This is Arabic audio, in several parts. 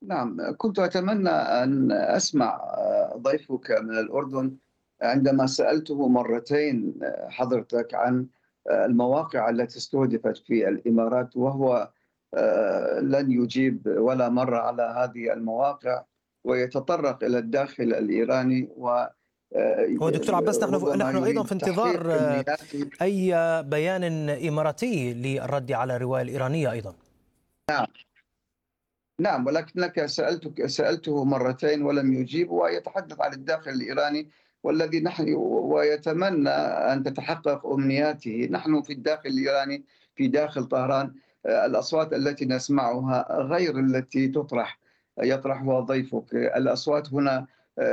نعم، كنت أتمنى أن أسمع ضيفك من الأردن عندما سألته مرتين حضرتك عن المواقع التي استهدفت في الإمارات، وهو لن يجيب ولا مرة على هذه المواقع، ويتطرق إلى الداخل الإيراني هو دكتور عباس، وربما نحن أيضا يريد في تحقيق انتظار أمنياته. أي بيان إماراتي للرد على الرواية الإيرانية أيضا. نعم. نعم، ولكنك سألته مرتين ولم يجيب، ويتحدث عن الداخل الإيراني والذي نحن ويتمنى أن تتحقق أمنياته. نحن في الداخل الإيراني في داخل طهران، الأصوات التي نسمعها غير التي يطرحها ضيفك. الأصوات هنا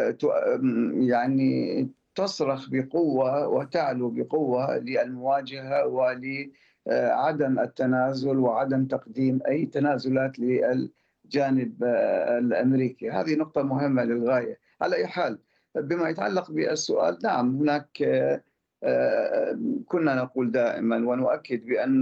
يعني تصرخ بقوة وتعلو بقوة للمواجهة ولعدم التنازل وعدم تقديم أي تنازلات جانب الأمريكي. هذه نقطة مهمة للغاية. على أي حال، بما يتعلق بالسؤال، نعم، هناك كنا نقول دائما ونؤكد بأن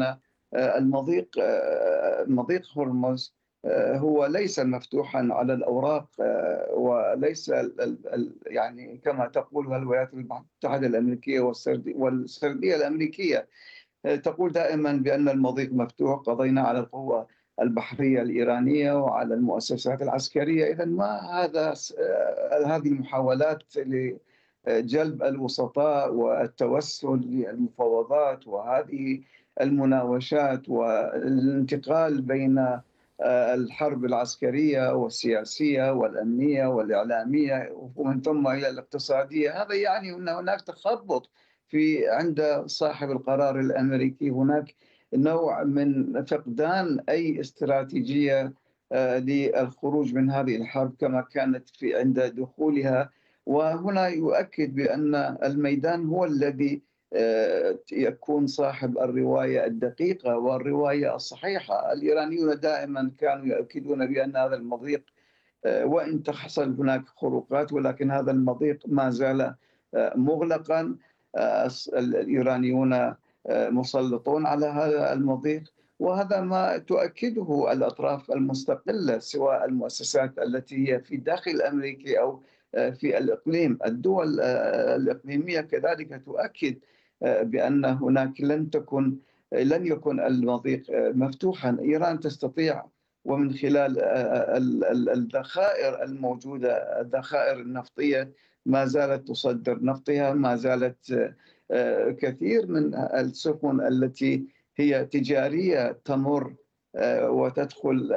مضيق هرمز هو ليس مفتوحا على الأوراق، وليس يعني كما تقول الولايات المتحدة الأمريكية والسردية الأمريكية تقول دائما بأن المضيق مفتوح، قضينا على القوة البحرية الإيرانية وعلى المؤسسات العسكرية. إذا ما هذه المحاولات لجلب الوسطاء والتوسل للمفاوضات، وهذه المناوشات والانتقال بين الحرب العسكرية والسياسية والأمنية والإعلامية ومن ثم إلى الاقتصادية، هذا يعني أن هناك تخبط عند صاحب القرار الأمريكي. هناك نوع من فقدان أي استراتيجية للخروج من هذه الحرب كما كانت عند دخولها. وهنا يؤكد بأن الميدان هو الذي يكون صاحب الرواية الدقيقة والرواية الصحيحة. الإيرانيون دائما كانوا يؤكدون بأن هذا المضيق وإن تحصل هناك خروقات، ولكن هذا المضيق ما زال مغلقا. الإيرانيون مسلطون على هذا المضيق، وهذا ما تؤكده الأطراف المستقلة، سواء المؤسسات التي هي في الداخل الأمريكي أو في الإقليم. الدول الإقليمية كذلك تؤكد بأن هناك لن يكن المضيق مفتوحا. إيران تستطيع، ومن خلال الذخائر الموجودة، الذخائر النفطية، ما زالت تصدر نفطها، ما زالت كثير من السفن التي هي تجارية تمر وتدخل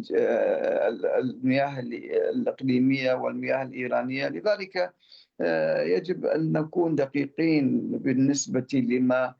المياه الإقليمية والمياه الإيرانية. لذلك يجب أن نكون دقيقين بالنسبة لما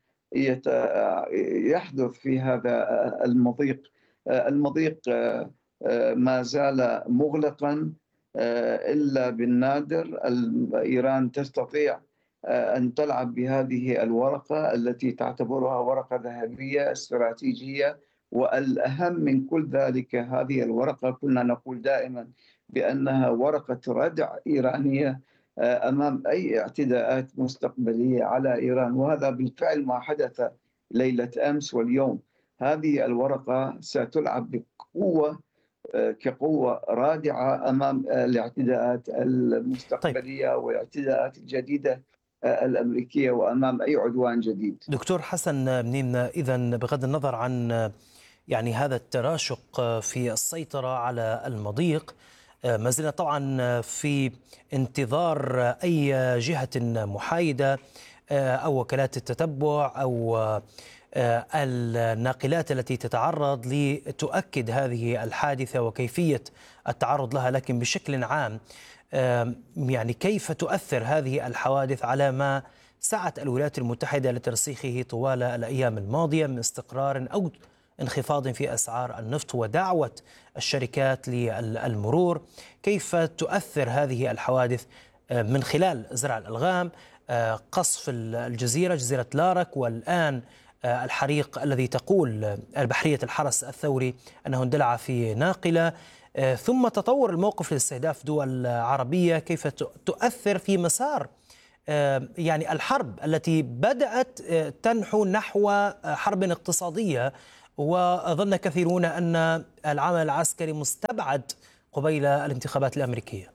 يحدث في هذا المضيق. المضيق ما زال مغلقا إلا بالنادر. إيران تستطيع أن تلعب بهذه الورقة التي تعتبرها ورقة ذهبية استراتيجية. والأهم من كل ذلك، هذه الورقة كنا نقول دائما بأنها ورقة ردع إيرانية أمام أي اعتداءات مستقبلية على إيران، وهذا بالفعل ما حدث ليلة أمس واليوم. هذه الورقة ستلعب بقوة كقوة رادعة أمام الاعتداءات طيب المستقبلية والاعتداءات الجديدة الأمريكية، وأمام أي عدوان جديد. دكتور حسن منين، إذن بغض النظر عن يعني هذا التراشق في السيطرة على المضيق، ما زلنا طبعا في انتظار أي جهة محايدة أو وكالات التتبع أو الناقلات التي تتعرض لتؤكد هذه الحادثة وكيفية التعرض لها. لكن بشكل عام يعني كيف تؤثر هذه الحوادث على ما سعت الولايات المتحدة لترسيخه طوال الأيام الماضية من استقرار أو انخفاض في أسعار النفط ودعوة الشركات للمرور؟ كيف تؤثر هذه الحوادث من خلال زرع الألغام، قصف الجزيرة، جزيرة لارك، والآن الحريق الذي تقول البحرية الحرس الثوري أنه اندلع في ناقلة، ثم تطور الموقف لاستهداف دول عربية؟ كيف تؤثر في مسار يعني الحرب التي بدأت تنحو نحو حرب اقتصادية، وظن كثيرون أن العمل العسكري مستبعد قبيل الانتخابات الأمريكية؟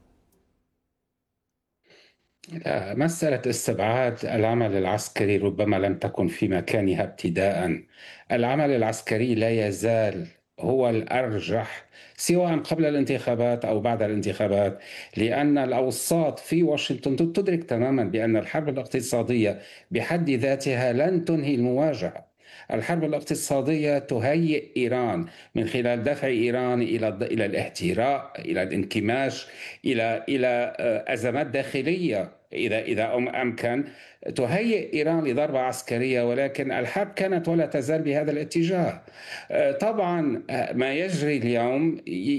مسألة استبعاد العمل العسكري ربما لم تكن في مكانها ابتداء. العمل العسكري لا يزال هو الأرجح سواء قبل الانتخابات أو بعد الانتخابات، لأن الأوساط في واشنطن تدرك تماما بأن الحرب الاقتصادية بحد ذاتها لن تنهي المواجهة. الحرب الاقتصادية تهيئ إيران من خلال دفع إيران إلى الاهتراء، إلى الانكماش، إلى أزمات داخلية إذا أمكن. تهيئ إيران لضربة عسكرية، ولكن الحرب كانت ولا تزال بهذا الاتجاه. طبعا ما يجري اليوم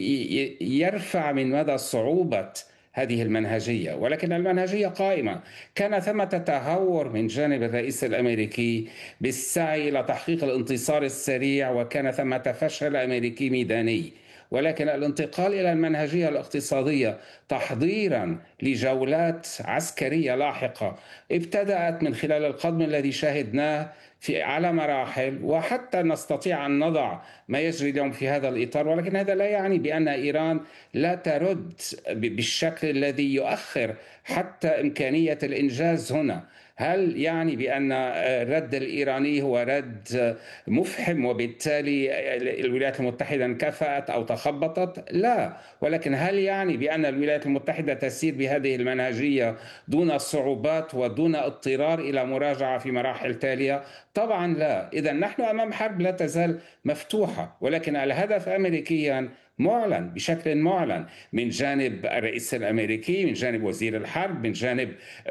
يرفع من مدى صعوبة هذه المنهجية، ولكن المنهجية قائمة. كان ثمة تهور من جانب الرئيس الأمريكي بالسعي إلى تحقيق الانتصار السريع، وكان ثمة فشل أمريكي ميداني، ولكن الانتقال إلى المنهجية الاقتصادية تحضيرا لجولات عسكرية لاحقة ابتدأت من خلال القدم الذي شاهدناه على مراحل، وحتى نستطيع أن نضع ما يجري اليوم في هذا الإطار. ولكن هذا لا يعني بأن إيران لا ترد بالشكل الذي يؤخر حتى إمكانية الإنجاز هنا. هل يعني بأن الرد الإيراني هو رد مفحم وبالتالي الولايات المتحدة انكفأت أو تخبطت؟ لا. ولكن هل يعني بأن الولايات المتحدة تسير بهذه المنهجية دون صعوبات ودون اضطرار إلى مراجعة في مراحل تالية؟ طبعا لا. إذا نحن أمام حرب لا تزال مفتوحة، ولكن الهدف أمريكيا معلن بشكل معلن من جانب الرئيس الأمريكي، من جانب وزير الحرب، من جانب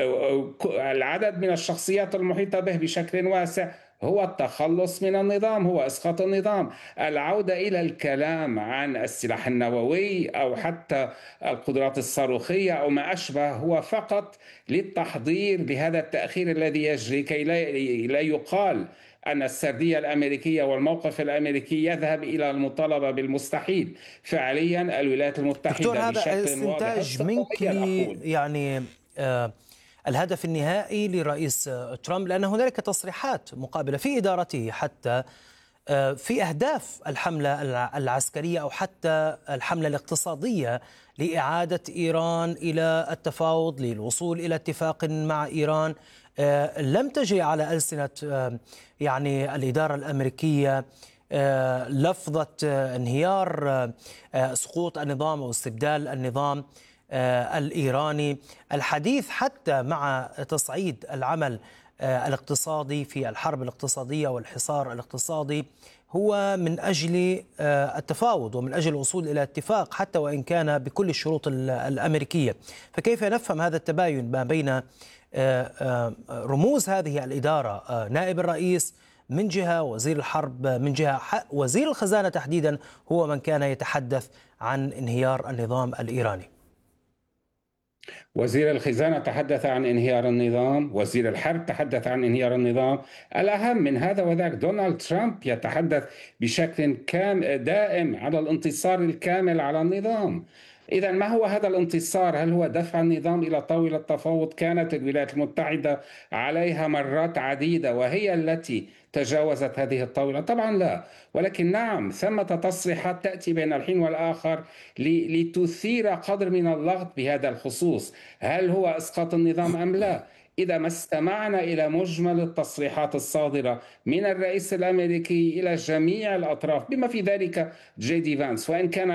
العدد من الشخصيات المحيطة به بشكل واسع، هو التخلص من النظام، هو إسقاط النظام. العودة إلى الكلام عن السلاح النووي أو حتى القدرات الصاروخية أو ما أشبه هو فقط للتحضير لهذا التأخير الذي يجري، كي لا يقال أن السردية الأمريكية والموقف الأمريكي يذهب إلى المطالبة بالمستحيل. فعليا الولايات المتحدة دكتور، هذا بشكل واضح استنتاج منك يعني الهدف النهائي لرئيس ترامب، لأن هنالك تصريحات مقابلة في إدارته حتى في أهداف الحملة العسكرية أو حتى الحملة الاقتصادية لإعادة إيران إلى التفاوض للوصول إلى اتفاق مع إيران. لم تجي على ألسنة يعني الإدارة الأمريكية لفظة انهيار سقوط النظام أو استبدال النظام الإيراني. الحديث حتى مع تصعيد العمل الاقتصادي في الحرب الاقتصادية والحصار الاقتصادي هو من أجل التفاوض ومن أجل الوصول إلى اتفاق، حتى وإن كان بكل الشروط الأمريكية. فكيف نفهم هذا التباين ما بين رموز هذه الإدارة، نائب الرئيس من جهة، وزير الحرب من جهة، وزير الخزانة تحديدا هو من كان يتحدث عن انهيار النظام الإيراني؟ وزير الخزانة تحدث عن انهيار النظام، وزير الحرب تحدث عن انهيار النظام. الأهم من هذا وذاك دونالد ترامب يتحدث بشكل دائم على الانتصار الكامل على النظام. إذا ما هو هذا الانتصار؟ هل هو دفع النظام إلى طاولة التفاوض كانت الولايات المتحدة عليها مرات عديدة وهي التي تجاوزت هذه الطاولة؟ طبعا لا. ولكن نعم، ثمة تصريحات تأتي بين الحين والآخر لتثير قدر من اللغط بهذا الخصوص. هل هو إسقاط النظام أم لا؟ إذا ما استمعنا إلى مجمل التصريحات الصادرة من الرئيس الأمريكي إلى جميع الأطراف بما في ذلك جي دي فانس، وإن كان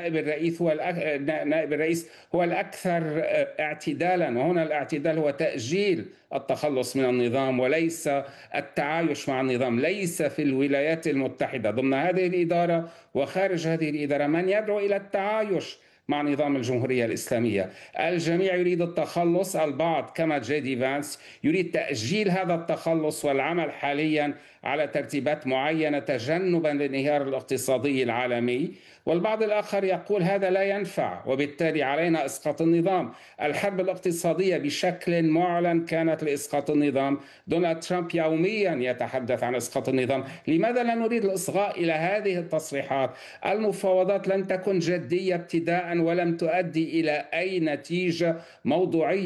نائب الرئيس هو الأكثر اعتدالا، وهنا الاعتدال هو تأجيل التخلص من النظام وليس التعايش مع النظام. ليس في الولايات المتحدة ضمن هذه الإدارة وخارج هذه الإدارة من يدعو إلى التعايش مع نظام الجمهورية الإسلامية. الجميع يريد التخلص، البعض كما جي دي فانس يريد تأجيل هذا التخلص والعمل حاليا على ترتيبات معينة تجنبا للانهيار الاقتصادي العالمي، والبعض الآخر يقول هذا لا ينفع وبالتالي علينا إسقاط النظام. الحرب الاقتصادية بشكل معلن كانت لإسقاط النظام. دونالد ترامب يوميا يتحدث عن إسقاط النظام. لماذا لا نريد الإصغاء إلى هذه التصريحات؟ المفاوضات لن تكن جدية ابتداء ولم تؤدي إلى أي نتيجة موضوعية.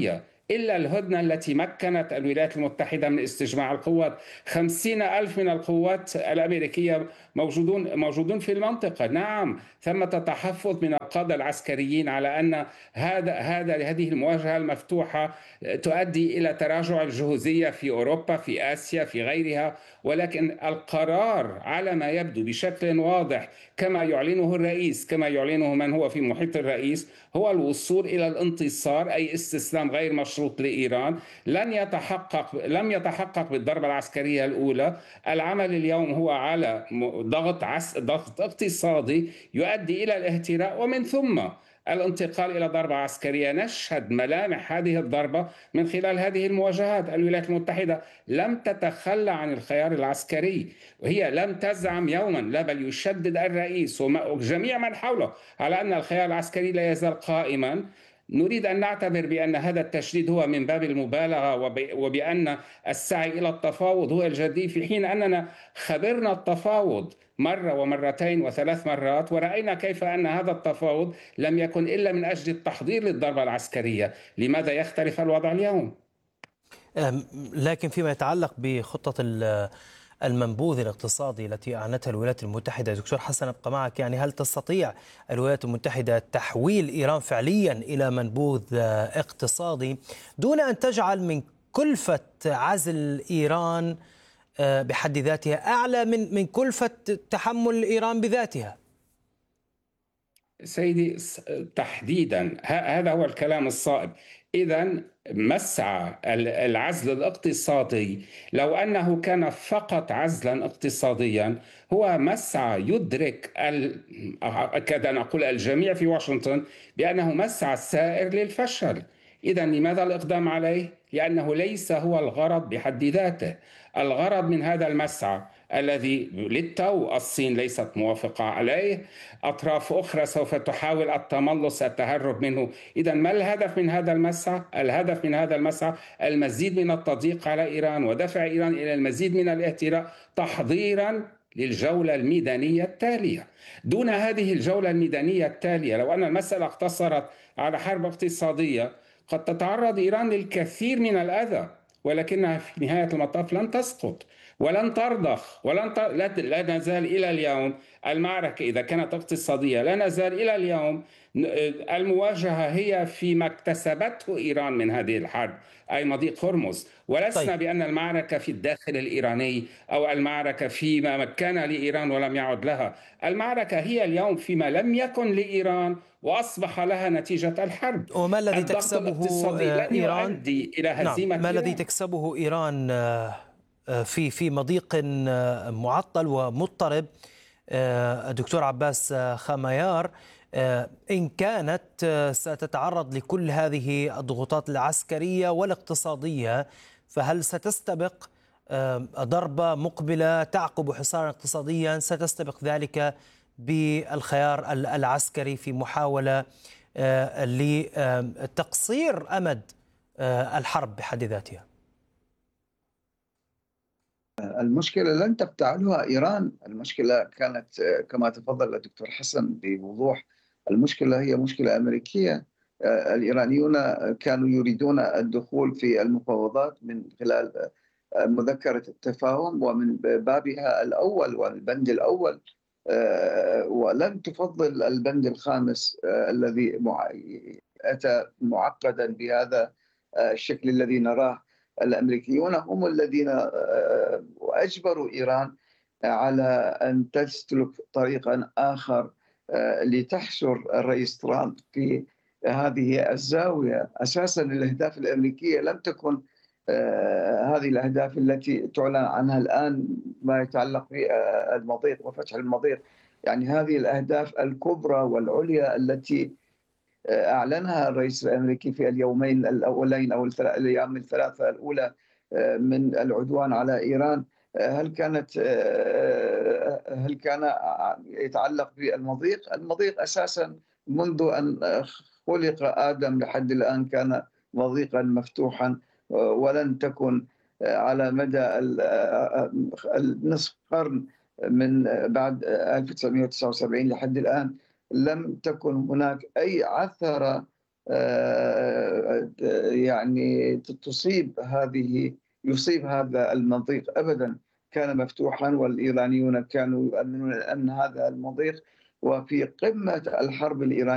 إلا الهدنة التي مكنت الولايات المتحدة من استجماع القوات. 50,000 من القوات الأمريكية موجودون في المنطقة. نعم، ثمة تحفظ من القادة العسكريين على أن هذه المواجهة المفتوحة تؤدي إلى تراجع الجهوزية في أوروبا، في آسيا، في غيرها، ولكن القرار على ما يبدو بشكل واضح كما يعلنه الرئيس، كما يعلنه من هو في محيط الرئيس، هو الوصول إلى الانتصار، أي استسلام غير مشروط لإيران. لم يتحقق بالضربة العسكرية الأولى. العمل اليوم هو على ضغط اقتصادي يؤدي إلى الاهتراء، ومن ثم الانتقال إلى ضربة عسكرية. نشهد ملامح هذه الضربة من خلال هذه المواجهات. الولايات المتحدة لم تتخلى عن الخيار العسكري، وهي لم تزعم يوما، لا بل يشدد الرئيس وجميع من حوله على أن الخيار العسكري لا يزال قائما. نريد أن نعتبر بأن هذا التشديد هو من باب المبالغة، وبأن السعي إلى التفاوض هو الجدي، في حين أننا خبرنا التفاوض مرة ومرتين وثلاث مرات، ورأينا كيف أن هذا التفاوض لم يكن إلا من أجل التحضير للضربة العسكرية. لماذا يختلف الوضع اليوم؟ لكن فيما يتعلق بخطة المنبوذ الاقتصادي التي أعلنتها الولايات المتحدة، دكتور حسن أبقى معك، يعني هل تستطيع الولايات المتحدة تحويل إيران فعليا إلى منبوذ اقتصادي دون أن تجعل من كلفة عزل إيران بحد ذاتها أعلى من كلفة تحمل إيران بذاتها؟ سيدي، تحديدا هذا هو الكلام الصائب. إذن مسعى العزل الاقتصادي، لو أنه كان فقط عزلا اقتصاديا، هو مسعى يدرك أكاد أن أقول الجميع في واشنطن بأنه مسعى سائر للفشل. إذن لماذا الإقدام عليه؟ لأنه ليس هو الغرض بحد ذاته. الغرض من هذا المسعى الذي للتو الصين ليست موافقة عليه، أطراف أخرى سوف تحاول التملص، التهرب منه. إذن ما الهدف من هذا المسعى؟ الهدف من هذا المسعى المزيد من التضييق على إيران ودفع إيران إلى المزيد من الاهتراء، تحضيرا للجولة الميدانية التالية. دون هذه الجولة الميدانية التالية، لو أن المسألة اقتصرت على حرب اقتصادية، قد تتعرض إيران للكثير من الأذى، ولكنها في نهاية المطاف لن تسقط ولن ترضخ لا نزال إلى اليوم المعركة إذا كانت اقتصادية، لا نزال إلى اليوم المواجهة هي فيما اكتسبته إيران من هذه الحرب، أي مضيق هرمز. ولسنا بأن المعركة في الداخل الإيراني أو المعركة فيما كان لإيران ولم يعد لها. المعركة هي اليوم فيما لم يكن لإيران وأصبح لها نتيجة الحرب. وما الذي تكسبه إيران يؤدي إلى هزيمة نعم، ما الذي تكسبه إيران في مضيق معطل ومضطرب، دكتور عباس خميار، إن كانت ستتعرض لكل هذه الضغوطات العسكرية والاقتصادية؟ فهل ستستبق ضربة مقبلة تعقب حصارا اقتصاديا ستستبق ذلك بالخيار العسكري في محاولة لتقصير أمد الحرب بحد ذاتها؟ المشكلة لن تبتعلها إيران. المشكلة كانت كما تفضل الدكتور حسن بوضوح، المشكلة هي مشكلة أمريكية. الإيرانيون كانوا يريدون الدخول في المفاوضات من خلال مذكرة التفاهم ومن بابها الأول والبند الأول، ولم تفضل البند الخامس الذي أتى معقدا بهذا الشكل الذي نراه. الأمريكيون هم الذين أجبروا إيران على أن تسلك طريقا آخر لتحشر الرئيس ترامب في هذه الزاوية. أساسا الأهداف الأمريكية لم تكن هذه الأهداف التي تعلن عنها الآن ما يتعلق بالمضيق وفتح المضيق. يعني هذه الأهداف الكبرى والعليا التي أعلنها الرئيس الأمريكي في اليومين الأولين أو الأيام الثلاثة الأولى من العدوان على إيران، هل كان يتعلق بالمضيق؟ المضيق أساسا منذ أن خلق آدم لحد الآن كان مضيقا مفتوحا، ولن تكن على مدى النصف قرن من بعد 1979 لحد الآن لم تكن هناك أي عثرة يعني يصيب هذا المضيق أبدًا، كان مفتوحًا والإيرانيون كانوا يؤمنون أن هذا المضيق وفي قمة الحرب الإيرانية